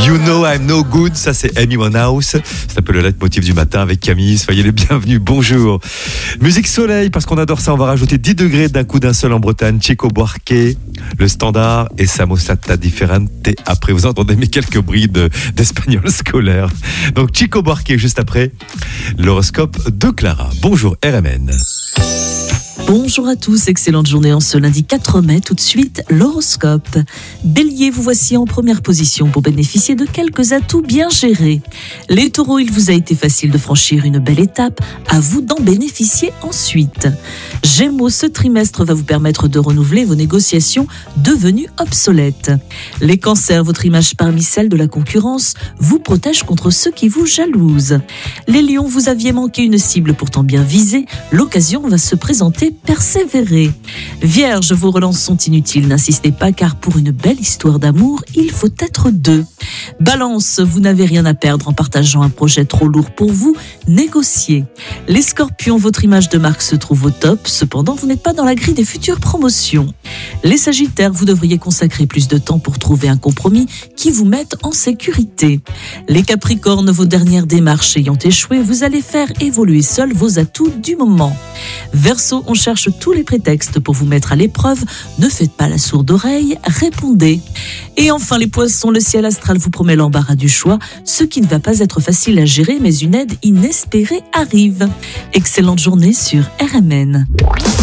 You know I'm no good, ça c'est Amy Winehouse. C'est un peu le leitmotiv du matin avec Camille. Soyez les bienvenus, bonjour. Musique soleil, parce qu'on adore ça, on va rajouter 10 degrés d'un coup d'un seul en Bretagne. Chico Buarque, le standard et Samosata Differente. Après, vous entendez mes quelques brides d'espagnol scolaire. Donc Chico Buarque juste après l'horoscope de Clara. Bonjour RMN. Bonjour à tous, excellente journée en ce lundi 4 mai. Tout de suite, l'horoscope. Bélier, vous voici en première position pour bénéficier de quelques atouts bien gérés. Les taureaux, il vous a été facile de franchir une belle étape, à vous d'en bénéficier ensuite. Gémeaux, ce trimestre va vous permettre de renouveler vos négociations devenues obsolètes. Les cancers, votre image parmi celles de la concurrence vous protège contre ceux qui vous jalousent. Les lions, vous aviez manqué une cible pourtant bien visée, l'occasion va se présenter. Persévérez. Vierge, vos relances sont inutiles, n'insistez pas car pour une belle histoire d'amour, il faut être deux. Balance, vous n'avez rien à perdre en partageant un projet trop lourd pour vous, négociez. Les scorpions, votre image de marque se trouve au top, cependant vous n'êtes pas dans la grille des futures promotions. Les sagittaires, vous devriez consacrer plus de temps pour trouver un compromis qui vous mette en sécurité. Les capricornes, vos dernières démarches ayant échoué, vous allez faire évoluer seuls vos atouts du moment. Verseau, on cherche tous les prétextes pour vous mettre à l'épreuve. Ne faites pas la sourde oreille, répondez. Et enfin les poissons, le ciel astral vous promet l'embarras du choix, ce qui ne va pas être facile à gérer, mais une aide inespérée arrive. Excellente journée sur RMN.